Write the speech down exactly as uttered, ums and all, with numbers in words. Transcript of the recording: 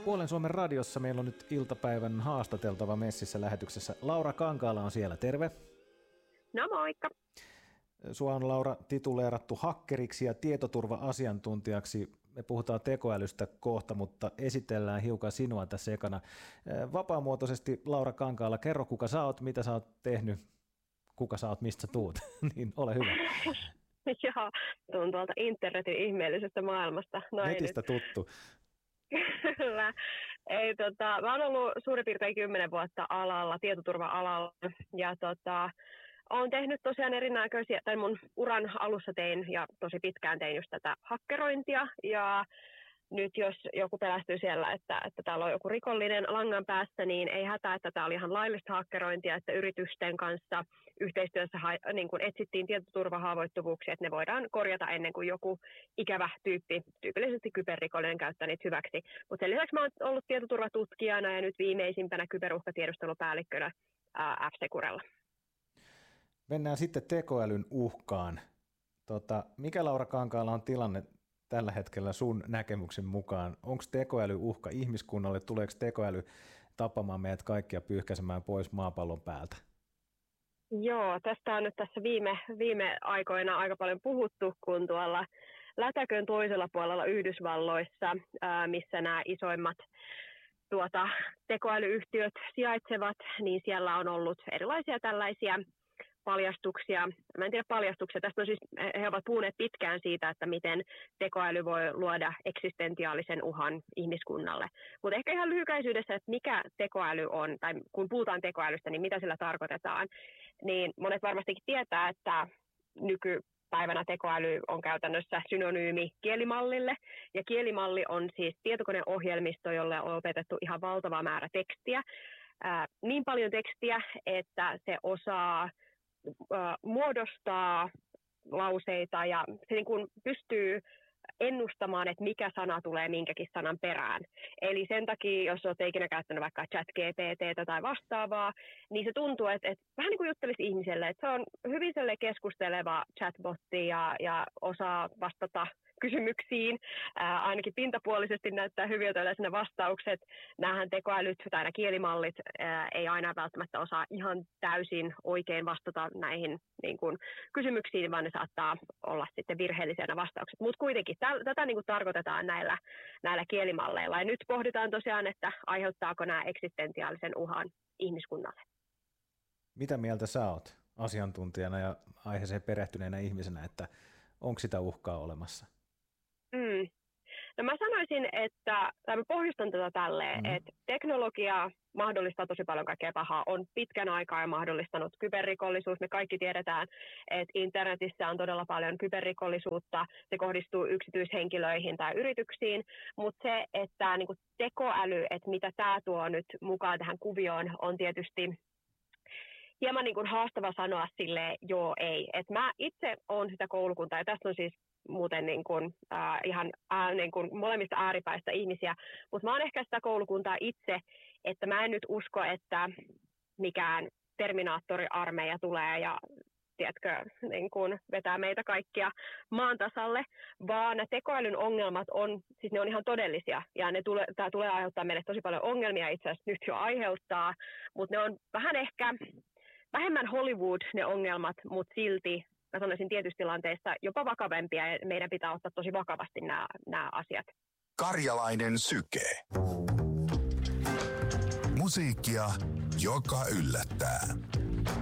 Puolen Suomen radiossa meillä on nyt iltapäivän haastateltava messissä lähetyksessä. Laura Kankaala on siellä, terve. No moikka. Sua on, Laura, tituleerattu hakkeriksi ja tietoturva-asiantuntijaksi. Me puhutaan tekoälystä kohta, mutta esitellään hiukan sinua tässä ekana. Vapaamuotoisesti, Laura Kankaala, kerro kuka sä oot, mitä sä oot tehnyt, kuka sä oot, mistä sä tuut. Niin ole hyvä. Joo, tuun tuolta internetin ihmeellisestä maailmasta. No Netistä tuttu. Kyllä. Ei, tota, mä oon ollut suurin piirtein kymmenen vuotta alalla, tietoturva-alalla, ja tota, olen tehnyt tosiaan erinäköisiä, tai mun uran alussa tein, ja tosi pitkään tein just tätä hakkerointia, ja nyt jos joku pelästyy siellä, että, että täällä on joku rikollinen langan päässä, niin ei hätää, että tämä oli ihan laillista hakkerointia, että yritysten kanssa yhteistyössä ha- niin kuin etsittiin tietoturvahaavoittuvuuksia, että ne voidaan korjata ennen kuin joku ikävä tyyppi, tyypillisesti kyberrikollinen, käyttää niitä hyväksi. Mutta sen lisäksi mä oon ollut tietoturvatutkijana ja nyt viimeisimpänä kyberuhkatiedustelupäällikkönä ää, F-Securella. Mennään sitten tekoälyn uhkaan. Tota, mikä, Laura Kankaala, on tilanne tällä hetkellä sun näkemyksen mukaan? Onko tekoäly uhka ihmiskunnalle? Tuleeko tekoäly tapamaan meidät kaikkia, pyyhkäisemään pois maapallon päältä? Joo, tästä on nyt tässä viime, viime aikoina aika paljon puhuttu, kun tuolla lätäkön toisella puolella Yhdysvalloissa, ää, missä nämä isoimmat tuota, tekoälyyhtiöt sijaitsevat, niin siellä on ollut erilaisia tällaisia paljastuksia. Mä en tiedä paljastuksia. Tästä on siis, he ovat puhuneet pitkään siitä, että miten tekoäly voi luoda eksistentiaalisen uhan ihmiskunnalle. Mutta ehkä ihan lyhykäisyydessä, että mikä tekoäly on, tai kun puhutaan tekoälystä, niin mitä sillä tarkoitetaan, niin monet varmastikin tietää, että nykypäivänä tekoäly on käytännössä synonyymi kielimallille, ja kielimalli on siis tietokoneohjelmisto, jolle on opetettu ihan valtava määrä tekstiä. Ää, niin paljon tekstiä, että se osaa muodostaa lauseita ja se niin kuin pystyy ennustamaan, että mikä sana tulee minkäkin sanan perään. Eli sen takia, jos olet ikinä käyttänyt vaikka ChatGPT:tä tai vastaavaa, niin se tuntuu, että, että vähän niin kuin juttelisi ihmiselle, että se on hyvin keskusteleva chatbotti ja, ja osaa vastata kysymyksiin. Ää, ainakin pintapuolisesti näyttää hyviltä yleensä vastaukset. Nämähän tekoälyt tai nämä kielimallit ää, ei aina välttämättä osaa ihan täysin oikein vastata näihin niin kuin, kysymyksiin, vaan ne saattaa olla sitten virheellisiä nämä vastaukset. Mutta kuitenkin täl, tätä niin kuin tarkoitetaan näillä, näillä kielimalleilla. Ja nyt pohditaan tosiaan, että aiheuttaako nämä eksistentiaalisen uhan ihmiskunnalle. Mitä mieltä sä oot asiantuntijana ja aiheeseen perehtyneenä ihmisenä, että onko sitä uhkaa olemassa? Mm. No mä sanoisin, että, tai mä pohjustan tätä tälleen, mm. että teknologia mahdollistaa tosi paljon kaikkea pahaa, on pitkän aikaa jo mahdollistanut kyberrikollisuus. Me kaikki tiedetään, että internetissä on todella paljon kyberrikollisuutta, se kohdistuu yksityishenkilöihin tai yrityksiin, mutta se, että niin kuin tekoäly, että mitä tämä tuo nyt mukaan tähän kuvioon, on tietysti hieman niin kuin haastava sanoa silleen joo ei. Et mä itse olen sitä koulukuntaa, ja tästä on siis muuten niin kuin, äh, ihan äh, niin kuin molemmista ääripäistä ihmisiä, mutta mä oon ehkä sitä koulukuntaa itse, että mä en nyt usko, että mikään Terminaattori-armeija tulee ja tiedätkö, niin kuin vetää meitä kaikkia maan tasalle, vaan ne tekoälyn ongelmat on, siis ne on ihan todellisia, ja ne tule, tämä tulee aiheuttaa meille tosi paljon ongelmia, itse asiassa nyt jo aiheuttaa, mutta ne on vähän ehkä vähemmän Hollywood ne ongelmat, mutta silti mä sanoisin tietyissä tilanteissa jopa vakavempia, ja meidän pitää ottaa tosi vakavasti nämä, nämä asiat. Karjalainen syke. Musiikkia, joka yllättää.